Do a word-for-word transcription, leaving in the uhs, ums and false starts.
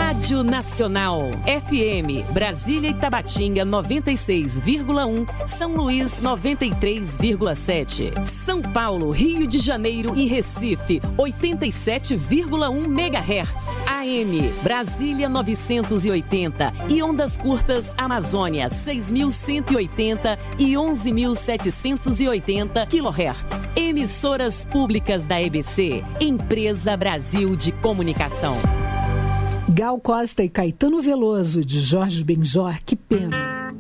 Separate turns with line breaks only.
Rádio Nacional. F M, Brasília e Tabatinga noventa e seis vírgula um, São Luís noventa e três vírgula sete, São Paulo, Rio de Janeiro e Recife oitenta e sete vírgula um megahertz. A M, Brasília novecentos e oitenta e ondas curtas Amazônia seis mil cento e oitenta e onze mil setecentos e oitenta quilohertz. Emissoras públicas da E B C, Empresa Brasil de Comunicação.
Gal Costa e Caetano Veloso, de Jorge Benjor, que pena.